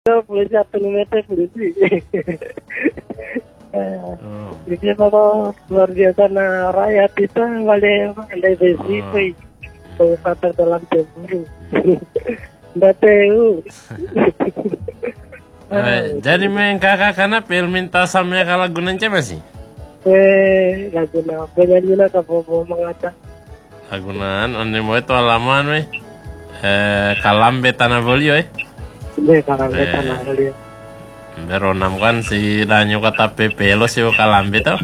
polisi atau numete polisi. Jadi kalau luar biasa na rakyat itu ada besi kabupaten dalam Timur. Dateu. Jadi main kakak karena minta samnya kalau gunain masih? Laguna. Penyanyi kabobo mengata. Lagunan, ane mo itu alaman Kalambe Tanah Bolio Kalambe Tanah Bolio. Beronam kan si danyo kata pepelo si Kalambe tuh.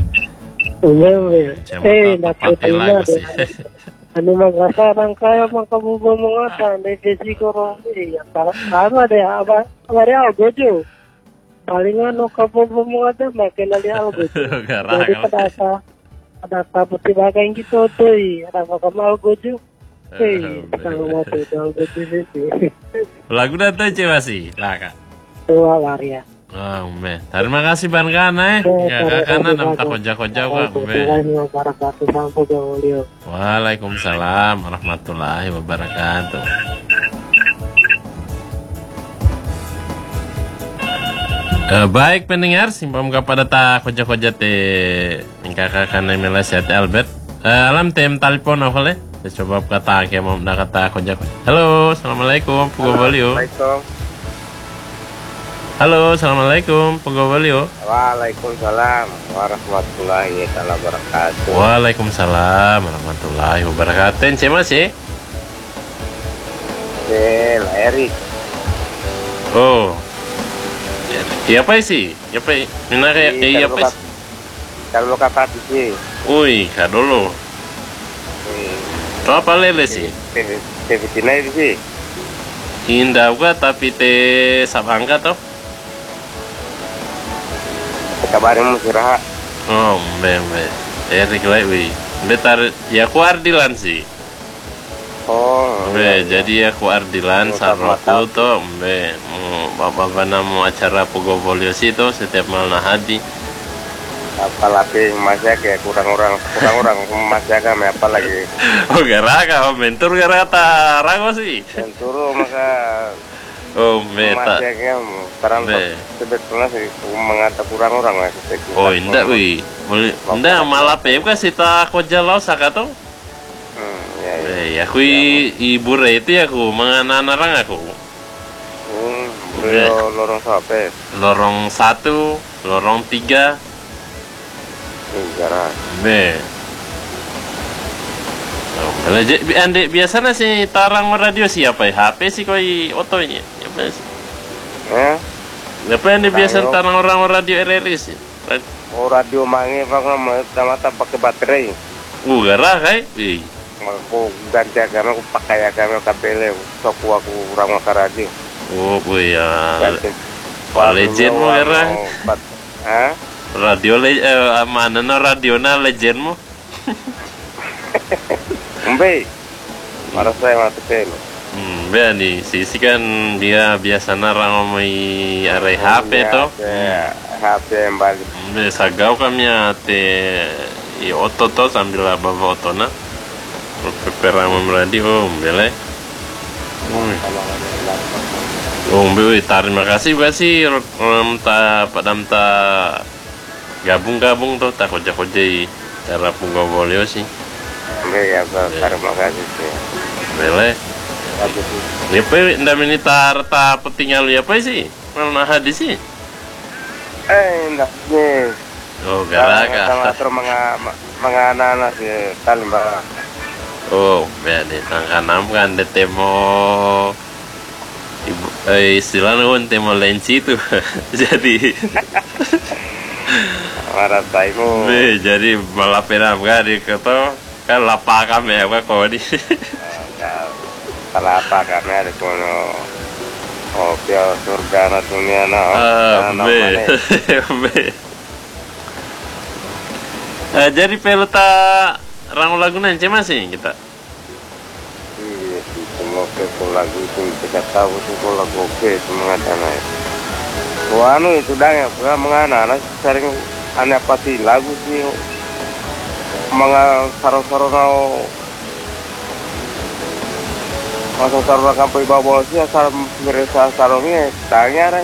Dapat lagu sih. Anu magasaran kaya makabubo mengata, negesi koro. Sama deh, apa ada gojo. Palingan no kabobo mengata makin ali gojo. Jadi ada putih bagai gitu tuh, ada mau gojo. Kalau mau tuh gojo sih. Lagu datang cewek sih, laka. Tua waria. Oh, terima kasih Ban Kana ya Kana nam koja-koja Pak. Waalaikumsalam warahmatullahi wabarakatuh. Baik pendengar, simpam kepada ta koja-koja te Kakak Kana Melasiat Albert. Alam tem telepon apa le? Coba kata ke mau kata koja-koja. Halo, assalamualaikum, Pugo Bolio. Halo, assalamualaikum, Pegawalio. Waalaikumsalam warahmatullahi wabarakatuh. Waalaikumsalam warahmatullahi wabarakatuh. Ence masih? Erik. Oh, iya apa sih? Iya apa? Mina kayak iya apa sih? Kalau kata sih. Ui, kadolo. Itu apa lele sih? Tevitina itu sih. Indah juga tapi te sabangka toh. Kabarin musik raha. Oh, Erik Lewi. Betar ya ku Ardilan sih. Oh. Jadi aku Ardilan Saroko tuh, bapak nama acara Pogobolio sih tuh setiap malam hadi. Apalagi masih kayak kurang orang masih agak apalagi. Oh gara-gara mentur gara-gara rago sih. Mentur maka. Oh meta. Sekarang sebetulnya sih mengata kurang orang lah. Oh indah wih, indah malah PMK sih tak kojalau sakato. Ya aku ibu itu ya aku menganan orang aku. Beliau lorong sampai. Lorong 1, lorong 3. Ande biasanya sih tarang radio siapa ya? HP sih koi otonya. Apa yang biasa tarang orang radio RRI sih? Oh radio mangi mata pakai baterai. Garah kai. Aku ganti agama aku pakai agama kabel aku kurang makan radio. Oh ya. Legend mo garah. Radio mana no radio na legend mo? Para saya mati pelo. Nih, Sisi kan dia biasa narang ngomong arah HP toh. HP yang balik. Sagau kami te oto toh sambil bawa oto na. Perang radio, bele. Terima kasih sih padam ta gabung tuh tak koja-koja cara Pogobolio sih. Ya, terima kasih sih. Bele. Ini ndak minitar ta petinggal ya apa sih? Mana hadis sih? Ndak nih. Oh, gara-gara. Sama mengana sih Talimba. Oh, beda tangkanam kan de temo istilahnya kan temo lensi itu. Jadi marah taimu. Jadi malah penam kan di kata kan lapa kami apa kau di. Kalau apa kami ada kono pia surga na dunia na. Jadi pelota rangu lagu nanti masih kita. Iya, semua ke lagu itu kita tahu itu lagu oke semangat anak. Wanu itu dah ya, mengana sering aneh apa sih lagu sih. Mga saro-saro nao masuk sarung kampung bawah sih asal mereka sarungnya tanya